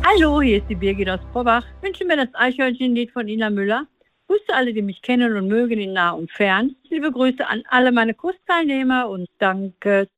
Hallo, hier ist die Birgit aus Probach. Ich wünsche mir das Eichhörnchenlied von Ina Müller. Grüße alle, die mich kennen und mögen in nah und fern. Liebe Grüße an alle meine Kursteilnehmer und danke.